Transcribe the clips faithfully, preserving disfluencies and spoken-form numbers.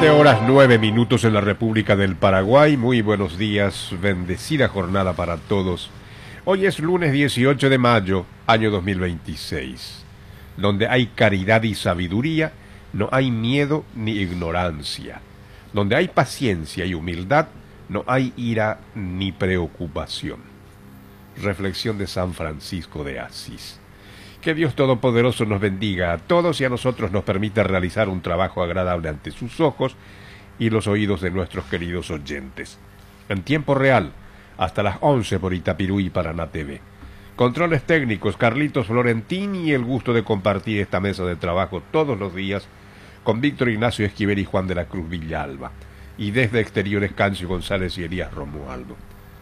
siete horas nueve minutos en la República del Paraguay. Muy buenos días, bendecida jornada para todos. Hoy es lunes dieciocho de mayo, año dos mil veintiséis. Donde hay caridad y sabiduría, no hay miedo ni ignorancia. Donde hay paciencia y humildad, no hay ira ni preocupación. Reflexión de San Francisco de Asís. Que Dios Todopoderoso nos bendiga a todos y a nosotros nos permita realizar un trabajo agradable ante sus ojos y los oídos de nuestros queridos oyentes. En tiempo real, hasta las once por Itapirú y Paraná T V. Controles técnicos, Carlitos Florentín, y el gusto de compartir esta mesa de trabajo todos los días con Víctor Ignacio Esquivel y Juan de la Cruz Villalba. Y desde exteriores, Cancio González y Elías Romualdo.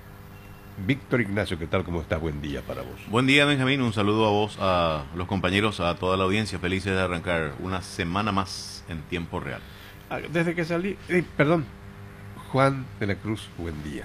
Víctor Ignacio, ¿qué tal? ¿Cómo estás? Buen día para vos. Buen día, Benjamín. Un saludo a vos, a los compañeros, a toda la audiencia. Felices de arrancar una semana más en tiempo real. Desde que salí... Eh, perdón. Juan de la Cruz, buen día.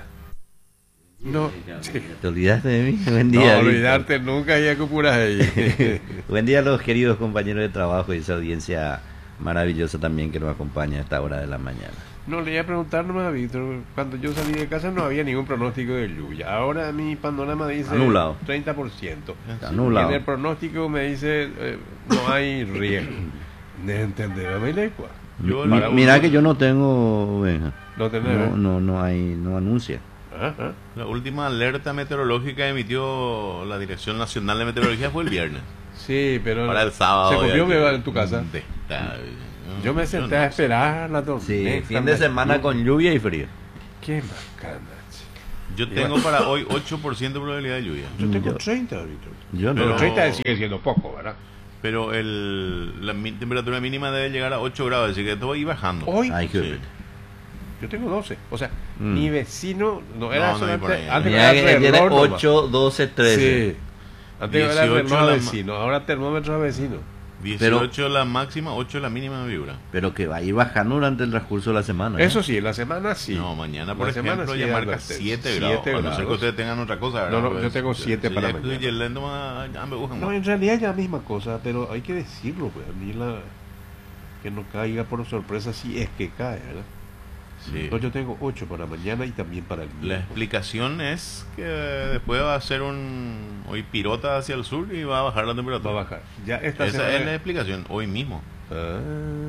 No, sí. ¿Te olvidaste de mí? Buen día. No, olvidarte nunca, ya que puras ahí. Buen día a los queridos compañeros de trabajo y esa audiencia maravillosa también que nos acompaña a esta hora de la mañana. No, le iba a preguntar nomás a Víctor. Cuando yo salí de casa no había ningún pronóstico de lluvia. Ahora mi panorama dice anulado. treinta por ciento. Anulado. En el pronóstico me dice eh, no hay riesgo. ¿De entender? ¿Me legua? Yo, Mi, mira uno, que yo no tengo, Benja. No tenés. No, no, no hay, no anuncia. Ajá. La última alerta meteorológica emitió la Dirección Nacional de Meteorología fue el viernes. Sí, pero para el sábado. ¿Se cumplió que en tu casa? De, de, yo me senté no, a esperar la tormenta. Sí, fin de semana con lluvia y frío. Qué bacana. Yo tengo para hoy ocho por ciento de probabilidad de lluvia. Yo tengo yo, treinta ahorita. Yo no. Pero treinta sigue siendo poco, ¿verdad? Pero el, la mi, temperatura mínima debe llegar a ocho grados, así que esto va a ir bajando. Hoy. Ay, sí. Yo tengo doce. O sea, mm. mi vecino no era no, solamente. No ahí, antes era el reloj, ocho, doce, trece. Sí. Antes era el reloj vecino, ahora termómetro a vecino. dieciocho pero, la máxima, ocho la mínima vibra. Pero que va a ir bajando durante el transcurso de la semana. Eso ¿no? sí, en la semana sí. No, mañana por la ejemplo sí ya marca siete grados. A no ser que ustedes tengan otra cosa, ¿verdad? No, no, yo tengo siete para mañana. No, en realidad es la misma cosa, pero hay que decirlo, pues, a mí la... que no caiga por sorpresa si es que cae, ¿verdad? Sí. Entonces yo tengo ocho para mañana y también para el día. La explicación es que después va a ser un hoy pirota hacia el sur y va a bajar la temperatura. Va a bajar. Ya esta Esa semana... es la explicación, hoy mismo. Ah.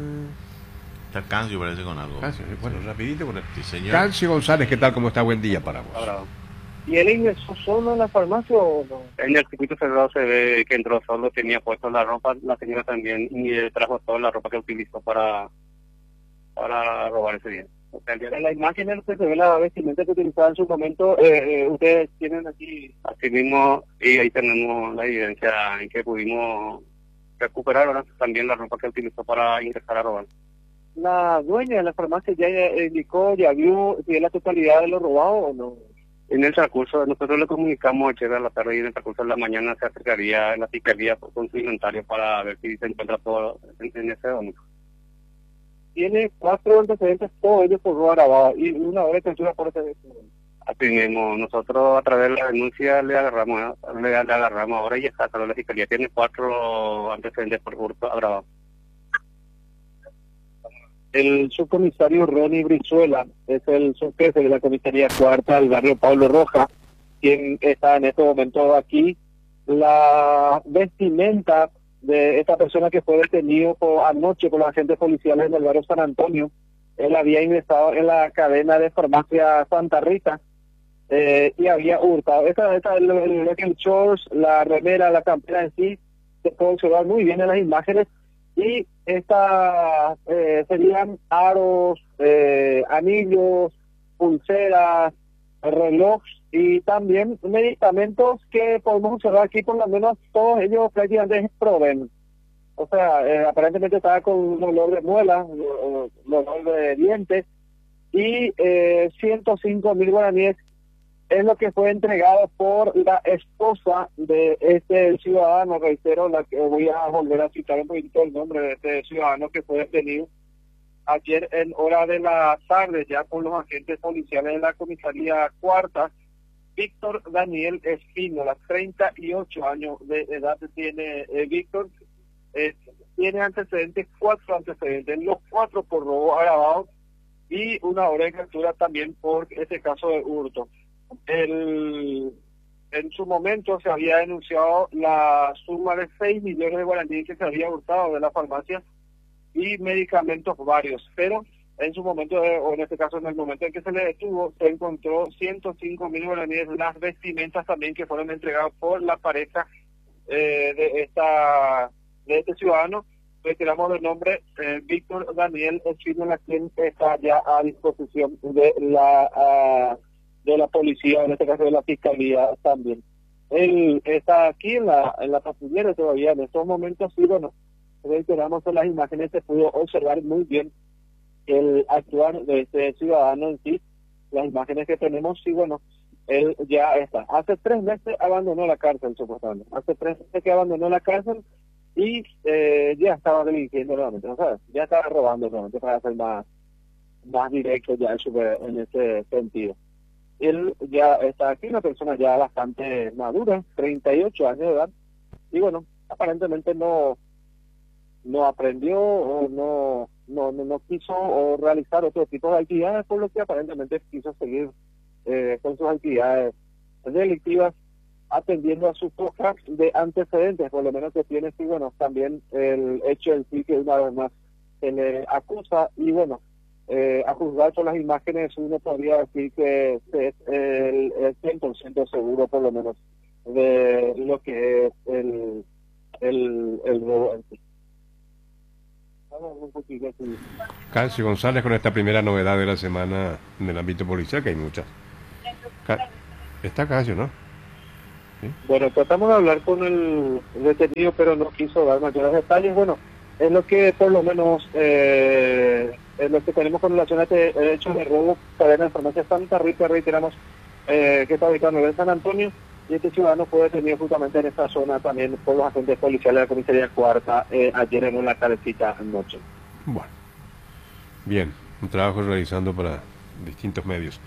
Está Cancio parece con algo. Cancio, bueno, sí. rapidito con él. Sí, señor. Cancio González, ¿qué tal? ¿Cómo está? Buen día para vos. Ahora, ¿y él ingresó solo en la farmacia o no? En el circuito cerrado se ve que entró solo, tenía puesto la ropa, la señora también, y trajo toda la ropa que utilizó para, para robar ese día. O sea, en la imagen en que se ve la vestimenta que utilizaba en su momento, eh, eh, ustedes tienen aquí, así mismo, y ahí tenemos la evidencia en que pudimos recuperar ahora también la ropa que utilizó para ingresar a robar. La dueña de la farmacia ya indicó, ya vio si es la totalidad de lo robado o no. En el transcurso, nosotros le comunicamos ayer a la tarde y en el transcurso de la mañana se acercaría a la fiscalía con su inventario para ver si se encuentra todo en, en ese domicilio. Tiene cuatro antecedentes, todos ellos por robo agravado y una hora de censura por ese. Así mismo, nosotros a través de la denuncia le agarramos, le, le agarramos ahora y está a través de la fiscalía. Tiene cuatro antecedentes por hurto agravado. El subcomisario Ronnie Brizuela es el subjefe de la comisaría cuarta del barrio Pablo Roja, quien está en este momento aquí. La vestimenta de esta persona que fue detenido por, anoche por los agentes policiales en el barrio San Antonio, él había ingresado en la cadena de farmacia Santa Rita eh, y había hurtado. Esa, esa, el, el, el shorts, la remera, la campera en sí, se puede observar muy bien en las imágenes. Y estas eh, serían aros, eh, anillos, pulseras, relojes y también medicamentos que podemos observar aquí, por lo menos todos ellos prácticamente proveen. O sea, eh, aparentemente estaba con un olor de muela, un olor de dientes y eh, ciento cinco mil guaraníes es lo que fue entregado por la esposa de este ciudadano, reitero, la que voy a volver a citar un poquito el nombre de este ciudadano que fue detenido ayer en hora de la tarde ya con los agentes policiales de la comisaría cuarta. Víctor Daniel Espínola, treinta y ocho años de edad tiene eh, Víctor, eh, tiene antecedentes, cuatro antecedentes, los cuatro por robo agravado y una orden de captura también por este caso de hurto. El, en su momento se había denunciado la suma de seis millones de guaraníes que se había hurtado de la farmacia y medicamentos varios, pero en su momento, eh, o en este caso en el momento en que se le detuvo, se encontró ciento cinco mil guaraníes, las vestimentas también que fueron entregadas por la pareja eh, de esta de este ciudadano. Retiramos el nombre eh, Víctor Daniel Espínola, quien está ya a disposición de la uh, de la policía, en este caso de la fiscalía también. Él está aquí en la en la patrullera todavía en estos momentos, y bueno, reiteramos en las imágenes se pudo observar muy bien el actuar de este ciudadano en sí, las imágenes que tenemos, y bueno, él ya está. Hace tres meses abandonó la cárcel, supuestamente. Hace tres meses que abandonó la cárcel y eh, ya estaba delinquiendo nuevamente, ¿no sabes? Ya estaba robando nuevamente, para ser más, más directo ya en, su, en ese sentido. Él ya está aquí, una persona ya bastante madura, treinta y ocho años de edad, y bueno, aparentemente no no aprendió o no no, no no quiso o realizar otro tipo de actividades, por lo que aparentemente quiso seguir eh, con sus actividades delictivas, atendiendo a su hoja de antecedentes, por lo menos que tiene, sí, bueno, también el hecho en sí que una vez más se le acusa, y bueno, eh, a juzgar por las imágenes uno podría decir que es el, el cien por ciento seguro, por lo menos, de lo que es el, el, el robo en sí. Cancio González con esta primera novedad de la semana en el ámbito policial, que hay muchas. Ca Está Cancio, ¿no? ¿Sí? Bueno, tratamos de hablar con el detenido, pero no quiso dar mayores detalles. Bueno, es lo que por lo menos eh, es lo que tenemos con relación a este hecho de robo, cadena de farmacia Santa Rita, reiteramos eh, que está ubicado en San Antonio, y este ciudadano fue detenido justamente en esta zona también por los agentes policiales de la comisaría Cuarta eh, ayer en una tardecita noche. Bueno, bien, un trabajo realizando para distintos medios.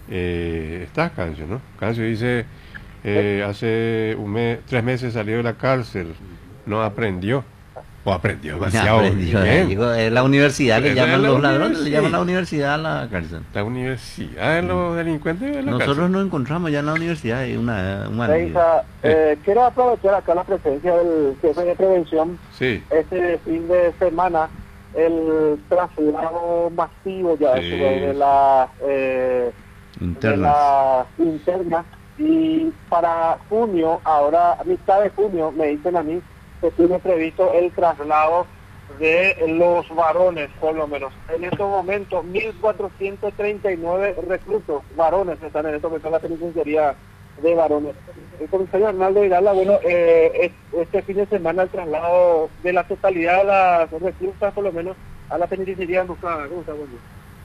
Eh, está Cancio, ¿no? Cancio dice, eh, hace un mes, tres meses salió de la cárcel, no aprendió, o aprendió demasiado aprendió, bien. Digo, es la universidad, le Es llaman la los ladrones, le universidad. llaman la universidad a la cárcel. La universidad de los delincuentes de la Nosotros cárcel. nos encontramos ya en la universidad, hay una, una Reisa, eh, quiero aprovechar acá la presencia del jefe de prevención. Sí. Este fin de semana, el traslado masivo ya Sí. de las eh, internas. de las internas, y para junio, ahora a mitad de junio, me dicen a mí que tiene previsto el traslado de los varones, por lo menos. En estos momentos, mil cuatrocientos treinta y nueve reclusos varones están en estos momentos en la penitenciaría de varones. El comisario Arnaldo Irala, bueno, eh, este fin de semana el traslado de la totalidad de las reclusas, por lo menos, a la penitenciaría buscada. ¿Cómo está? Bueno.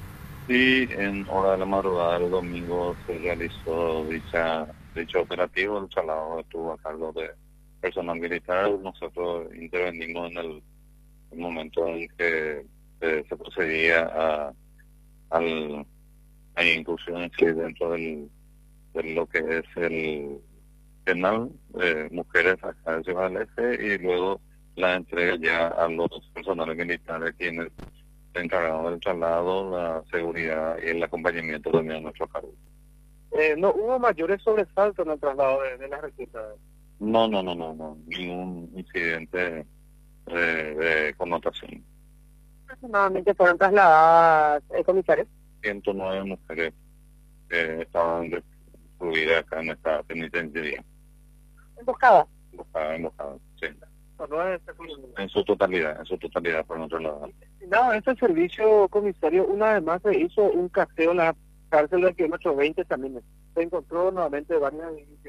Sí, en hora de la madrugada del domingo se realizó dicha dicho operativo. El traslado estuvo a cargo de personal militar. Nosotros intervenimos en el, el momento en que eh, se procedía a, al, a incursiones sí, dentro del, de lo que es el penal, eh, mujeres acá de Ciudad del Este, y luego la entrega ya a los personales militares quienes se encargaron del traslado, la seguridad y el acompañamiento también a nuestro cargo. Eh, no hubo mayores sobresaltos en el traslado de, de las reclusas. No, no, no, no, no, ningún incidente eh, de connotación. Aproximadamente fueron trasladadas, eh, comisarios. ciento nueve mujeres que estaban incluidas acá en esta penitenciaría. Emboscadas. Emboscadas, emboscadas, sí. No es En su totalidad, en su totalidad por nuestro lado. no, este servicio, comisario, una vez más se hizo un cateo en la cárcel del kilómetro veinte también. Se encontró nuevamente varias...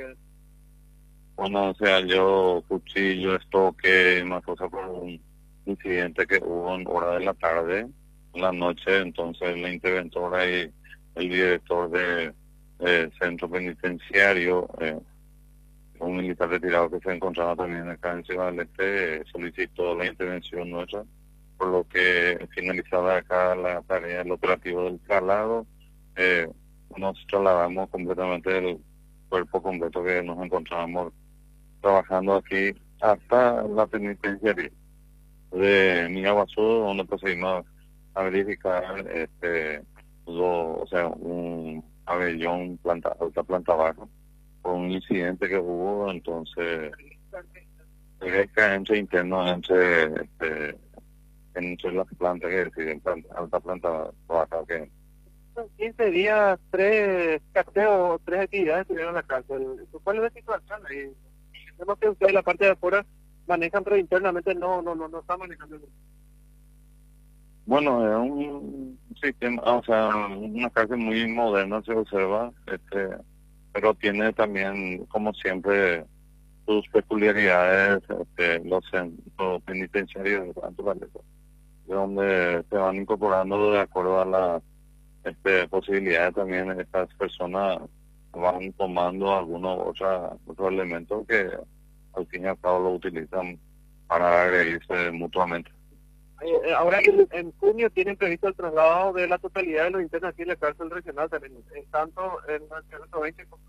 Bueno, o sea, yo cuchillo, estoque, una cosa por un incidente que hubo en hora de la tarde, en la noche, entonces la interventora y el director de eh, centro penitenciario, eh, un militar retirado que se encontraba también acá en Ciudad del Este, eh, solicitó la intervención nuestra, por lo que finalizada acá la tarea, el operativo del traslado, eh, nos trasladamos completamente el cuerpo completo que nos encontrábamos trabajando aquí hasta la penitenciaría de Miguaguazú, donde procedimos a verificar este dos, o sea, un pabellón planta alta, planta baja, por un incidente que hubo, entonces directamente interno entre, este, entre las plantas que deciden, planta, alta, planta baja, que En quince días, tres cateos, tres actividades estuvieron en la cárcel. ¿Cuál es la situación ahí? Vemos que ustedes la parte de afuera manejan, pero internamente no no no, no están manejando. bueno, es un sistema, o sea, una cárcel muy moderna se observa, este, pero tiene también, como siempre, sus peculiaridades, este, los centros penitenciarios de naturaleza, donde se van incorporando de acuerdo a las este, posibilidades también estas personas van tomando algunos otra, otros elementos que al fin y al cabo lo utilizan para agredirse mutuamente. Eh, ahora en, en junio tienen previsto el traslado de la totalidad de los internos aquí en la cárcel regional, también, en tanto en el ciento veinte como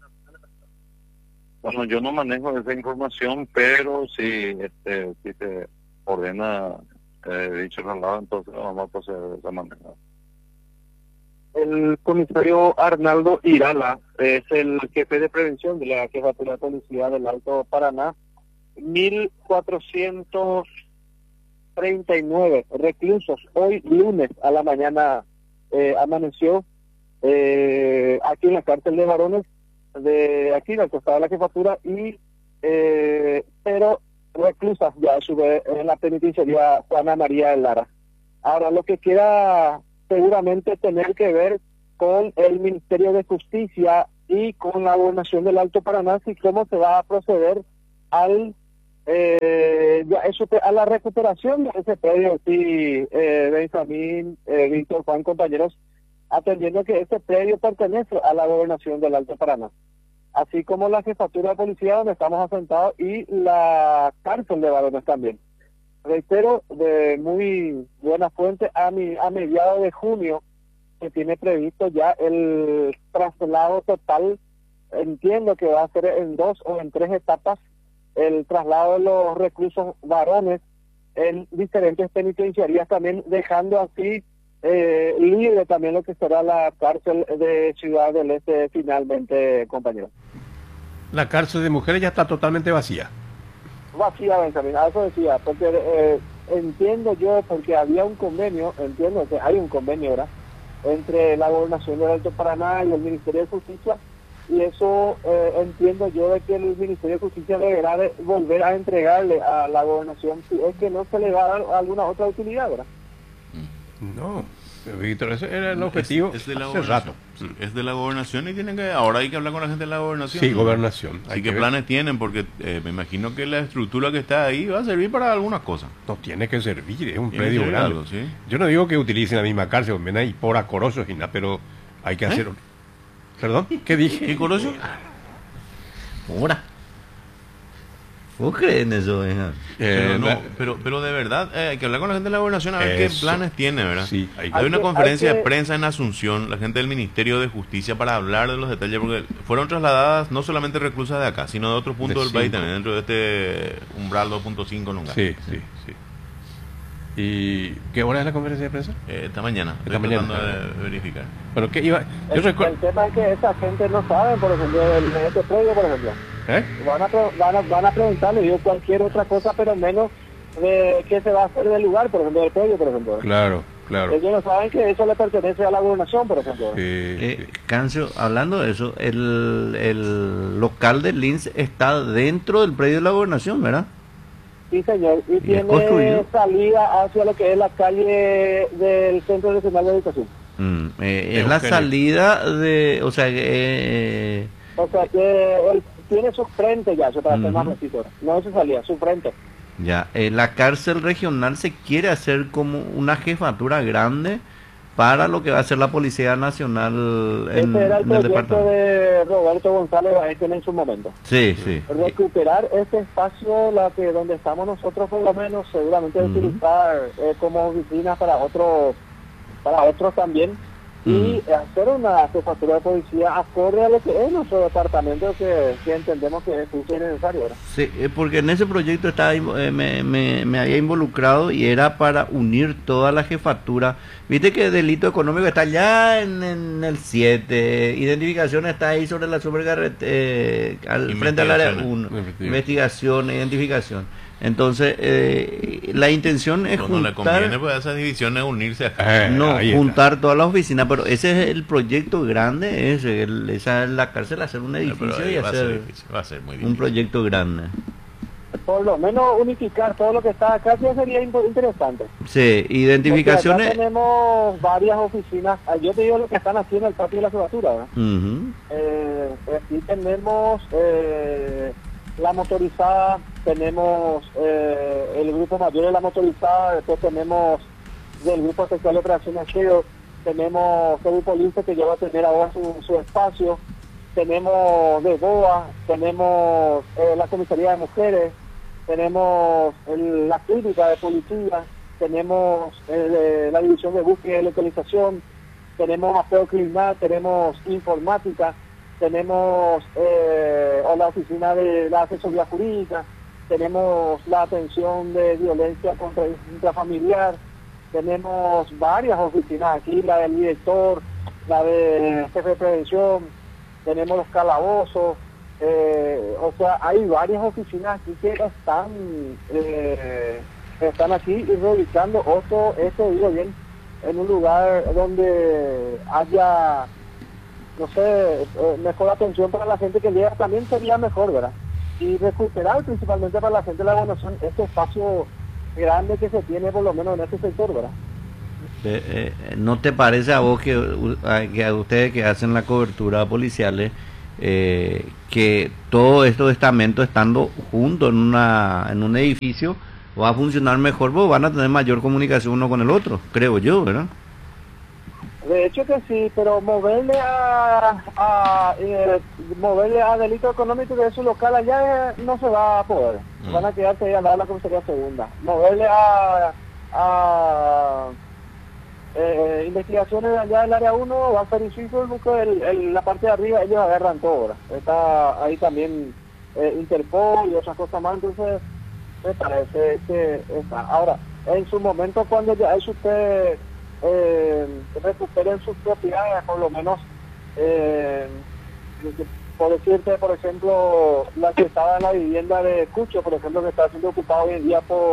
Bueno, yo no manejo esa información, pero si este si se ordena eh, dicho traslado, entonces vamos a proceder de esa manera. el comisario Arnaldo Irala es el jefe de prevención de la Jefatura de Policía del Alto Paraná. mil cuatrocientos treinta y nueve reclusos hoy lunes a la mañana eh, amaneció eh, aquí en la cárcel de varones de aquí del costado de la jefatura y eh, pero reclusas ya a su vez en la penitenciaría Juana María de Lara. Ahora lo que queda seguramente tener que ver con el Ministerio de Justicia y con la Gobernación del Alto Paraná y cómo se va a proceder al eh, ya eso te, a la recuperación de ese predio, sí, eh, Benjamín, eh, Víctor, Juan, compañeros, atendiendo que ese predio pertenece a la Gobernación del Alto Paraná, así como la Jefatura de Policía donde estamos asentados y la cárcel de varones también. Reitero, de muy buena fuente, a, mi, a mediados de junio se tiene previsto ya el traslado total, entiendo que va a ser en dos o en tres etapas, el traslado de los reclusos varones en diferentes penitenciarías también, dejando así eh, libre también lo que será la cárcel de Ciudad del Este finalmente, compañeros. La cárcel de mujeres ya está totalmente vacía. Vacía, Benjamín, a eso decía, porque eh, entiendo yo, porque había un convenio, entiendo que hay un convenio ahora, entre la Gobernación del Alto Paraná y el Ministerio de Justicia, y eso eh, entiendo yo de que el Ministerio de Justicia deberá de volver a entregarle a la Gobernación si es que no se le va a dar alguna otra utilidad, ¿verdad? No, Víctor, ese era el objetivo es, es de la hace rato. Sí, es de la gobernación y tienen que ahora hay que hablar con la gente de la gobernación. Sí, ¿no? gobernación. Así que planes tienen, porque eh, me imagino que la estructura que está ahí va a servir para algunas cosas. No tiene que servir, es un Tiene predio que ser grande. algo, ¿sí? Yo no digo que utilicen la misma cárcel, ven ahí por acorosos y nada, pero hay que ¿Eh? hacer... ¿Perdón? ¿Qué dije? ¿Qué corozo? Ahora. ¿Vos crees en eso, Benja? Eh, pero, no, la- pero, pero de verdad eh, hay que hablar con la gente de la gobernación a ver Eso. qué planes tiene, ¿verdad? Sí, hay que- Hay una Hay que- conferencia hay de que- prensa en Asunción, la gente del Ministerio de Justicia, para hablar de los detalles, porque fueron trasladadas no solamente reclusas de acá, sino de otros puntos De del país cinco. también, dentro de este umbral dos punto cinco nunca. Sí, sí, sí. ¿Y qué hora es la conferencia de prensa? Eh, esta mañana, Esta estoy mañana. tratando de verificar. Bueno, ¿qué iba? Yo El, recuerdo... el tema es que esa gente no sabe, por ejemplo, de, de este predio, por ejemplo. ¿Eh? Van a, pre- van a, van a preguntarle, digo, cualquier otra cosa, pero menos de qué se va a hacer del lugar, por ejemplo, del predio, por ejemplo. Claro, claro. Ellos no saben que eso le pertenece a la gobernación, por ejemplo. Sí, Eh, sí. Cancio, hablando de eso, el, el local del Lince está dentro del predio de la gobernación, ¿verdad? Sí, señor. Y, es tiene construido. salida hacia lo que es la calle del Centro Nacional de Educación. Mm, eh, es Eugenio. la salida de, o sea, eh, O sea que él tiene su frente ya, eso para ser más Ujú. preciso. No es su salida, su frente. ya, eh, la cárcel regional se quiere hacer como una jefatura grande para lo que va a ser la Policía Nacional en, Ese era el en el proyecto departamento. de Roberto González Baeten en su momento. Sí, sí. Recuperar este espacio, la que donde estamos nosotros por lo menos, seguramente Ujú. utilizar eh, como oficina para otros, para otros también, y hacer una jefatura de policía acorde a lo que es nuestro departamento, que, que entendemos que es justo y necesario, ¿verdad? Sí, eh, porque en ese proyecto estaba, invo- eh, me, me, me había involucrado y era para unir toda la jefatura. Viste que delito económico está allá en, en el siete, identificación está ahí sobre la supercarretera, eh, al frente al área uno, Investigación. investigación, identificación. Entonces, eh, la intención es Cuando le juntar... conviene, pues a esas divisiones unirse acá. Eh, No, ahí está. juntar todas las oficinas, pero ese es el proyecto grande, ese, el- esa es la cárcel, hacer un Pero edificio ahí y va a ser hacer difícil, va a ser muy un difícil. proyecto grande. Por lo menos unificar todo lo que está acá sí sería impo- interesante. Sí, Porque identificaciones... acá tenemos varias oficinas. Ah, yo te digo lo que están aquí en el patio de la jefatura, ¿verdad? Ujú. Eh, aquí tenemos eh, la motorizada, tenemos eh, el grupo mayor de la motorizada, después tenemos del grupo especial de operaciones GEO, tenemos el grupo LINCE que ya va a tener ahora su, su espacio, tenemos de BOA, tenemos eh, la comisaría de mujeres, tenemos el- la clínica de policía, tenemos eh, la división de búsqueda y localización, tenemos aseo criminal, tenemos informática, tenemos eh, o la oficina de la asesoría jurídica, tenemos la atención de violencia contra intrafamiliar, tenemos varias oficinas aquí, la del director, la de jefe de prevención, tenemos los calabozos, eh, o sea, hay varias oficinas aquí que están eh, están aquí y reubicando otro, eso digo bien, en un lugar donde haya, no sé, eh, mejor atención para la gente que llega, también sería mejor, ¿verdad? Y recuperar principalmente para la gente de la gobernación este espacio grande que se tiene por lo menos en este sector, ¿verdad? Eh, eh, ¿No te parece a vos que, u- a, que a ustedes que hacen la cobertura policiales, eh, que todos estos estamentos estando juntos en, una, en un edificio va a funcionar mejor? Vos van a tener mayor comunicación uno con el otro, creo yo, ¿verdad? De hecho que sí, pero moverle a, a eh, moverle a delito económico de su local allá eh, no se va a poder. Mm. Van a quedarse ahí al lado de la comisaría segunda. Moverle a, a eh, investigaciones allá del área uno va a ser difícil porque el, el- la parte de arriba ellos agarran todo ahora. Está ahí también eh, Interpol y otras cosas más, entonces me parece que está. Ahora, en su momento cuando ya eso usted eh, recuperen sus propiedades, por lo menos, eh, por decirte, por ejemplo, la que estaba en la vivienda de Cucho, por ejemplo, que está siendo ocupada hoy en día por